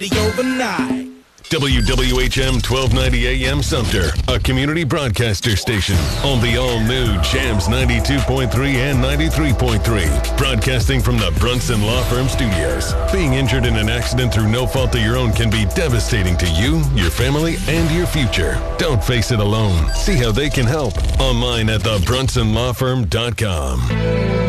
Overnight. WWHM 1290 AM Sumter, a community broadcaster station on the all-new Jams 92.3 and 93.3. Broadcasting from the Brunson Law Firm Studios. Being injured in an accident through no fault of your own can be devastating to you, your family, and your future. Don't face it alone. See how they can help online at thebrunsonlawfirm.com.